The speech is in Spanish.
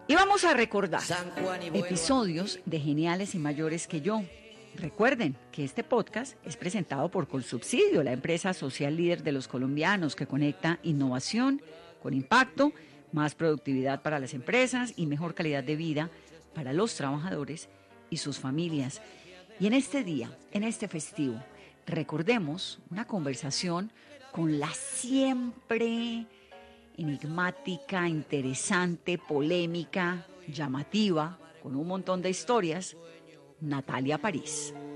Y vamos a recordar episodios de Geniales y Mayores que Yo. Recuerden que este podcast es presentado por Colsubsidio, la empresa social líder de los colombianos que conecta innovación con impacto, más productividad para las empresas y mejor calidad de vida para los trabajadores y sus familias. Y en este día, en este festivo, recordemos una conversación con la siempre enigmática, interesante, polémica, llamativa, con un montón de historias, Natalia París.